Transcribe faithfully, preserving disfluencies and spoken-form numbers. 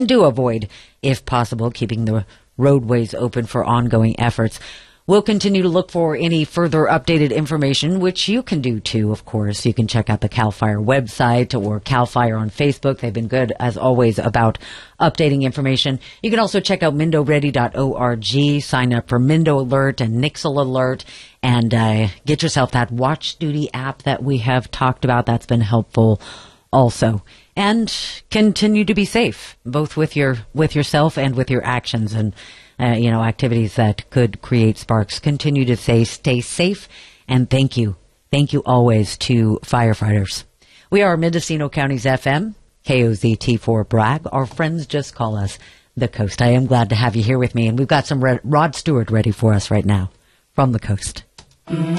Do avoid, if possible, keeping the roadways open for ongoing efforts. We'll continue to look for any further updated information, which you can do too, of course. You can check out the CAL FIRE website or CAL FIRE on Facebook. They've been good, as always, about updating information. You can also check out mindo ready dot org, sign up for Mindo Alert and Nixle Alert, and uh, get yourself that Watch Duty app that we have talked about. That's been helpful also. And continue to be safe, both with your with yourself and with your actions and uh, you know activities that could create sparks. Continue to say stay safe, and thank you, thank you always to firefighters. We are Mendocino County's F M, K O Z T four Bragg. Our friends just call us the Coast. I am glad to have you here with me, and we've got some Rod Stewart ready for us right now from the Coast. Mm-hmm.